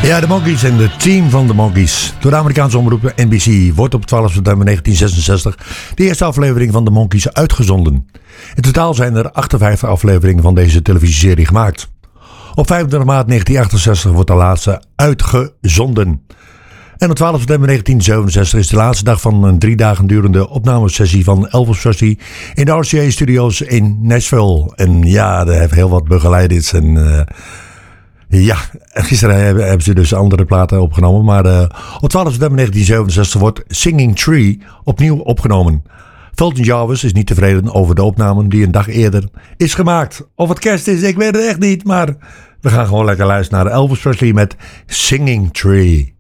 Ja, de Monkees en de team van de Monkees. Door de Amerikaanse omroep NBC wordt op 12 september 1966 de eerste aflevering van de Monkees uitgezonden. In totaal zijn er 58 afleveringen van deze televisieserie gemaakt. Op 25 maart 1968 wordt de laatste uitgezonden. En op 12 september 1967 is de laatste dag van een 3 dagen durende opnamesessie van Elvis Presley in de RCA Studios in Nashville. En ja, daar heeft heel wat begeleiders en... Ja, gisteren hebben ze dus andere platen opgenomen. Maar op 12 september 1967 wordt Singing Tree opnieuw opgenomen. Fulton Jarvis is niet tevreden over de opname die een dag eerder is gemaakt. Of het kerst is, ik weet het echt niet. Maar we gaan gewoon lekker luisteren naar Elvis Presley met Singing Tree.